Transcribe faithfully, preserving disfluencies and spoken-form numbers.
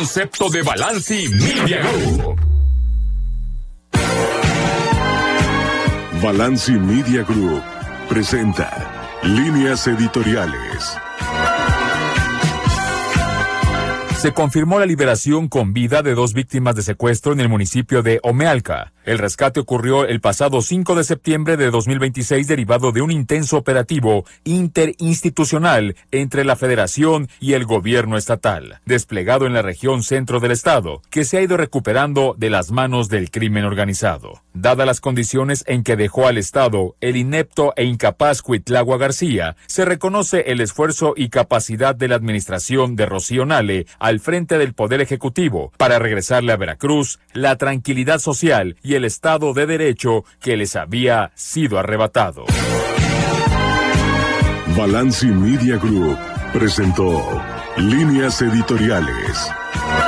concepto de Balanci Media Group. Balanci Media Group presenta Líneas Editoriales. Se confirmó la liberación con vida de dos víctimas de secuestro en el municipio de Omealca. El rescate ocurrió el pasado cinco de septiembre de dos mil veintiséis derivado de un intenso operativo interinstitucional entre la Federación y el gobierno estatal, desplegado en la región centro del estado, que se ha ido recuperando de las manos del crimen organizado. Dadas las condiciones en que dejó al estado el inepto e incapaz Cuitlagua García, se reconoce el esfuerzo y capacidad de la administración de Rocío Nale al frente del Poder Ejecutivo para regresarle a Veracruz la tranquilidad social y el Estado de Derecho que les había sido arrebatado. Balanci Media Group presentó Líneas Editoriales.